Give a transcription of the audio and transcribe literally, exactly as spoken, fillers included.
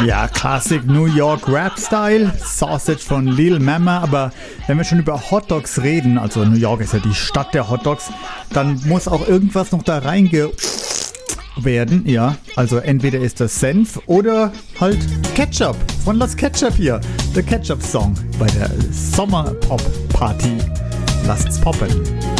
Ja, Classic New York Rap Style, Sausage von Lil Mama, aber wenn wir schon über Hotdogs reden, also New York ist ja die Stadt der Hotdogs, dann muss auch irgendwas noch da reinge werden, ja, also entweder ist das Senf oder halt Ketchup von Las Ketchup hier, der Ketchup Song bei der Sommerpop Party. Lasst's poppen.